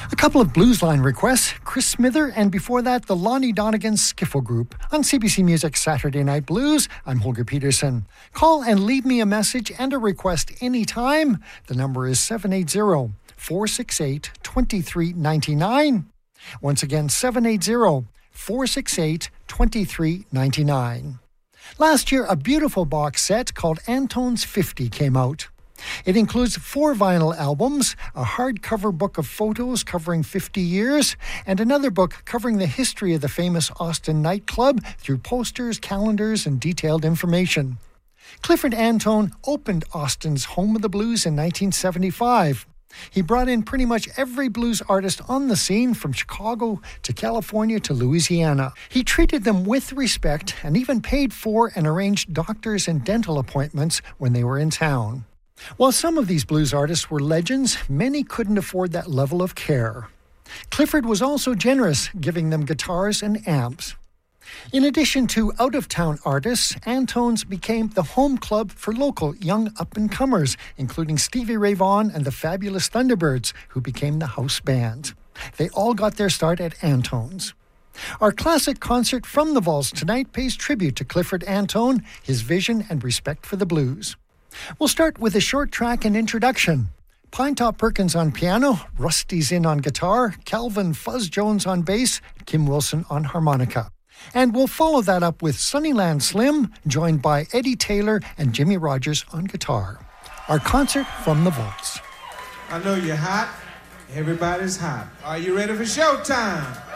A couple of Bluesline requests, Chris Smither, and before that, the Lonnie Donegan Skiffle Group. On CBC Music Saturday Night Blues, I'm Holger Peterson. Call and leave me a message and a request anytime. The number is 780-468-2399. Once again, 780-468-2399. Last year, a beautiful box set called Antone's 50 came out. It includes 4 vinyl albums, a hardcover book of photos covering 50 years, and another book covering the history of the famous Austin nightclub through posters, calendars, and detailed information. Clifford Antone opened Austin's Home of the Blues in 1975. He brought in pretty much every blues artist on the scene from Chicago to California to Louisiana. He treated them with respect and even paid for and arranged doctors and dental appointments when they were in town. While some of these blues artists were legends, many couldn't afford that level of care. Clifford was also generous, giving them guitars and amps. In addition to out-of-town artists, Antone's became the home club for local young up-and-comers, including Stevie Ray Vaughan and the Fabulous Thunderbirds, who became the house band. They all got their start at Antone's. Our classic concert from the Vaults tonight pays tribute to Clifford Antone, his vision and respect for the blues. We'll start with a short track and introduction. Pinetop Perkins on piano, Rusty Zinn on guitar, Calvin Fuzz Jones on bass, Kim Wilson on harmonica. And we'll follow that up with Sunnyland Slim, joined by Eddie Taylor and Jimmy Rogers on guitar. Our concert from the Vaults. I know you're hot. Everybody's hot. Are you ready for showtime?